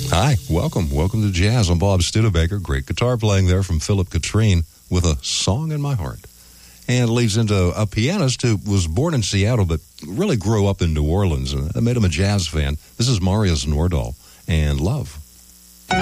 Hi, welcome to Jazz. I'm Bob Studebaker. Great guitar playing there from Philip Katrine with A Song in My Heart. And it leads into a pianist who was born in Seattle but really grew up in New Orleans, and that made him a jazz fan. This is Marius Nordahl and Love.